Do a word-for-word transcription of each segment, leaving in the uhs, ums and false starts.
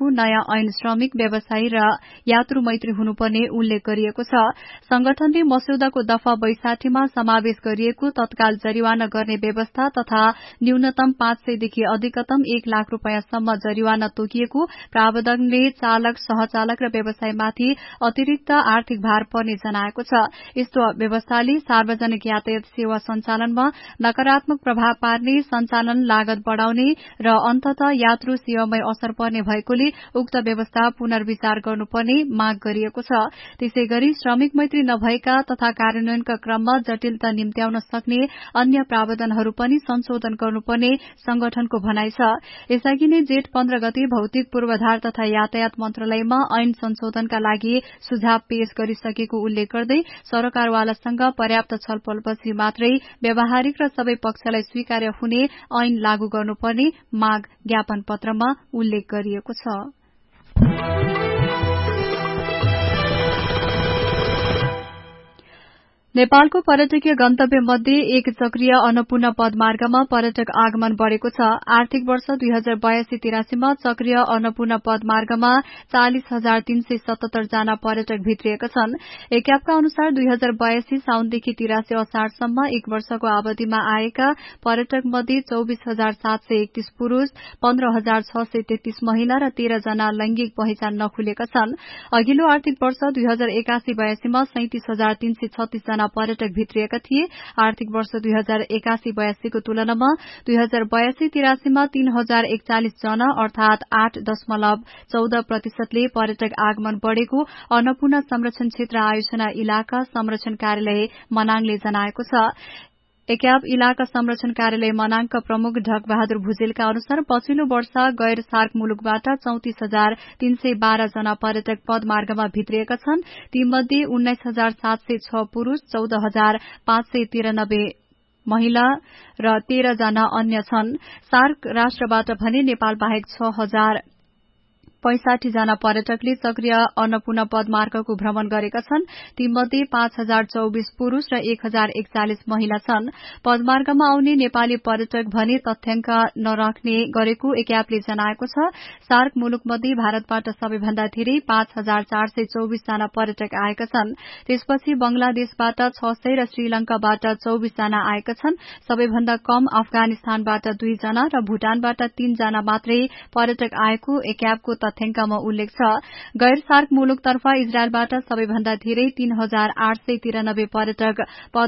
गरिएको नयाँ ऐन श्रमिक व्यवसायी र यात्रु मैत्री हुनुपर्ने उल्लेख गरिएको छ। संगठनले मस्यौदाको दफा बैसाठीमा समावेश गरिएको तत्काल जरिवाना गर्ने व्यवस्था तथा न्यूनतम पाँच सय देखि अधिकतम एक लाख रूपियाँसम्म जरिवाना तोकिएको प्रावधानले चालक, सहचालक र व्यवसायमाथि अतिरिक्त आर्थिक भार पर्ने जनाएको छ। यस्तो व्यवस्थाले सार्वजनिक यातायात सेवा सञ्चालनमा नकारात्मक प्रभाव पार्ने, सञ्चालन लागत बढ़ाउने र अन्ततः यात्रु सेवामै असर पर्ने भएकोले उक्त व्यवस्था पुनर्विचार गर्नुपर्ने माग गरिएको छ। त्यसैगरी श्रमिक मैत्री नभएका तथा कार्यान्वयनका क्रममा जटिलता निम्त्याउन सक्ने अन्य प्रावधानहरू पनि संशोधन गर्नुपर्ने संगठनको भनाइ छ। यसअघि नै जेठ पन्ध्र गते भौतिक पूर्वाधार तथा यातायात मन्त्रालयमा ऐन संशोधनका लागि सुझाव पेश गरिसकेको उल्लेख गर्दै सरकारवालासँग पर्याप्त छलफलपछि मात्रै व्यावहारिक र सबै पक्षलाई स्वीकार्य हुने ऐन लागू गर्नुपर्ने माग ज्ञापन पत्रमा उल्लेख गरिएको छ। नेपालको पर्यटकीय गन्तव्य मध्ये एक चक्रिय अन्नपूर्ण पदमार्गमा पर्यटक आगमन बढ़ेको छ। आर्थिक वर्ष दुई हजार बयासी तिरासीमा चक्रिय अन्नपूर्ण पदमार्गमा चालिस हजार तीन सय सतहत्तर जना पर्यटक भित्रिएका छन्। एकापका अनुसार दुई हजार बयासी साउनदेखि तिरासी असारसम्म एक वर्षको अवधिमा आएका पर्यटक मध्ये चौबिस हजार सात सय एकतीस पुरूष, पन्ध्र हजार छ सय तेत्तीस महिला र तेह्र जना लैंगिक पहिचान नखुलेका छन्। अघिल्लो आर्थिक वर्ष दुई हजार एकासी बयासीमा सैंतिस हजार तीन सय छत्तीस जना पर्यटक भित्रिएका थिए। आर्थिक वर्ष दुई हजार एकासी बयासीको तुलनामा दुई हजार बयासी तिरासीमा तीन हजार एकचालिस जना अर्थात आठ दशमलव चौध प्रतिशतले पर्यटक आगमन बढ़ेको अन्नपूर्ण संरक्षण क्षेत्र आयोजना इलाका संरक्षण कार्यालय मनाङले जनाएको छ। एकाप इलाका संरक्षण कार्यालय मनाङका प्रमुख ढक बहादुर भुजेलका अनुसार पछिल्लो वर्ष गैर सार्क मुलुकबाट चौतिस हजार तीन सय बाह्र जना पर्यटक पदमार्गमा भित्रिएका छन्। तीमध्ये उन्नाइस हजार सात सय छ पुरूष, चौध हजार पाँच सय तिरानब्बे महिला र तेह्र जना अन्य छन्। सार्क राष्ट्रबाट भने नेपाल बाहेक छ हजार पैंसाठी जना पर्यटकले चक्रिय अन्नपूर्ण पदमार्गको भ्रमण गरेका छन्। तीमध्ये पाँच हजार चौबिस पुरूष र एक हजार एकचालिस महिला छन्। पदमार्गमा आउने नेपाली पर्यटक भने तथ्याङ्क नराख्ने गरेको एकापले जनाएको छ। सार्क मुलुकमध्ये भारतबाट सबैभन्दा धेरै पाँच हजार चार सय चौबिस जना पर्यटक आएका छन्। त्यसपछि बंगलादेशबाट छ सय र श्रीलंकाबाट चौबिस जना आएका छन्। सबैभन्दा कम अफगानिस्तानबाट दुई जना र भूटानबाट तीन जना मात्रै पर्यटक आएको एकापको तथ्याङ्कमा उल्लेख छ। गैर सार्क मुलुकतर्फ इजरायलबाट सबैभन्दा धेरै तीन हजार आठ सय तिरानब्बे पर्यटक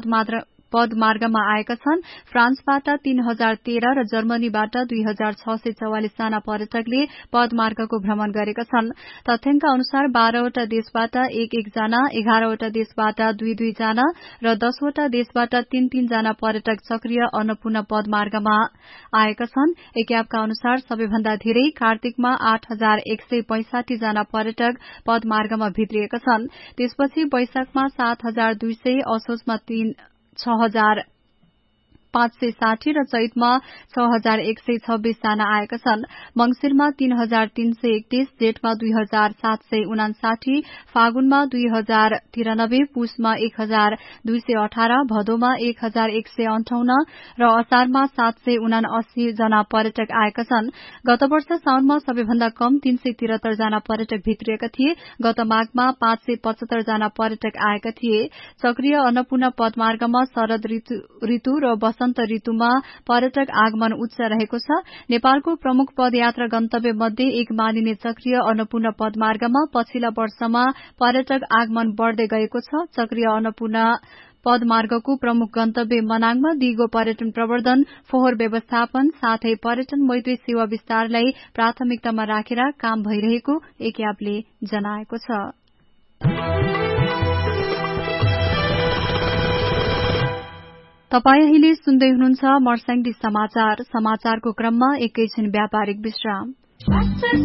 पदमार्गमा आएका छन्। फ्रान्सबाट तीन हजार तेह्र र जर्मनीबाट दुई हजार छ सय चौवालिस जना पर्यटकले पदमार्गको भ्रमण गरेका छन्। तथ्याङ्क अनुसार बाह्रवटा देशबाट एक एक जना, एघारवटा देशबाट दुई दुई जना र दसवटा देशबाट तीन तीन जना पर्यटक चक्रिय अन्नपूर्ण पदमार्गमा आएका छन्। एकापका अनुसार सबैभन्दा धेरै कार्तिकमा आठ हजार एक सय पैंसाठी जना पर्यटक पदमार्गमा भित्रिएका छन्। त्यसपछि वैशाखमा सात हजार दुई सय, असोजमा तीन छ हजार पाँच सय साठी र चैतमा छ हजार एक सय छब्बीस जना आएका छन्। मंगिरमा तीन हजार तीन सय एकतीस, जेठमा दुई हजार सात सय उनासाठी, फागुनमा दुई हजार तिरानब्बे, पुषमा एक हजार दुई सय अठारह, भदौमा एक हजार एक सय अन्ठाउन्न र असारमा सात सय उनासी जना पर्यटक आएका छन्। गत वर्ष साउनमा सबैभन्दा कम तीन सय तिहत्तर जना पर्यटक भित्रिएका थिए। गत माघमा पाँच सय पचहत्तर जना पर्यटक आएका थिए। चक्रिय अन्नपूर्ण पदमार्गमा शरद ऋतु र वसन्त ऋतुमा पर्यटक आगमन उच्च रहेको छ। नेपालको प्रमुख पदयात्रा गन्तव्य मध्ये एक मानिने चक्रिय अन्नपूर्ण पदमार्गमा पछिल्ला वर्षमा पर्यटक आगमन बढ़दै गएको छ। चक्रिय अन्नपूर्ण पदमार्गको प्रमुख गन्तव्य मनाङमा दिगो पर्यटन प्रवर्धन, फोहोर व्यवस्थापन साथै पर्यटन मैत्री सेवा विस्तारलाई प्राथमिकतामा राखेर काम भइरहेको एकापले जनाएको छ। तपाई अहिले सुन्दै हुनुहुन्छ मर्स्याङ्दी समाचार। समाचारको क्रममा एकैछिन व्यापारिक विश्राम।